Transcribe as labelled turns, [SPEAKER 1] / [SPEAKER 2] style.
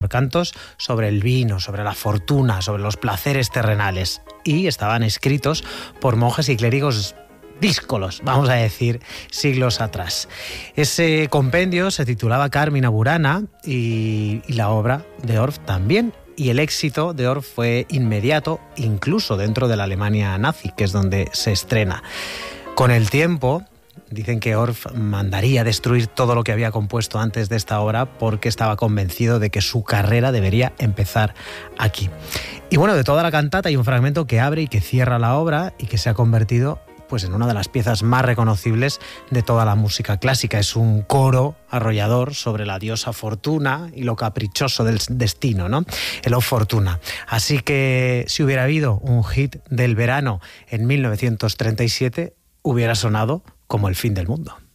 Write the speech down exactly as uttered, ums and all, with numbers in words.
[SPEAKER 1] por cantos sobre el vino, sobre la fortuna, sobre los placeres terrenales, y estaban escritos por monjes y clérigos díscolos, vamos a decir, siglos atrás. Ese compendio se titulaba Carmina Burana y, y la obra de Orff también, y el éxito de Orff fue inmediato, incluso dentro de la Alemania nazi, que es donde se estrena. Con el tiempo, dicen que Orff mandaría destruir todo lo que había compuesto antes de esta obra porque estaba convencido de que su carrera debería empezar aquí. Y bueno, de toda la cantata hay un fragmento que abre y que cierra la obra y que se ha convertido pues en una de las piezas más reconocibles de toda la música clásica. Es un coro arrollador sobre la diosa Fortuna y lo caprichoso del destino, ¿no? El O Fortuna. Así que si hubiera habido un hit del verano en mil novecientos treinta y siete, hubiera sonado como el fin del mundo.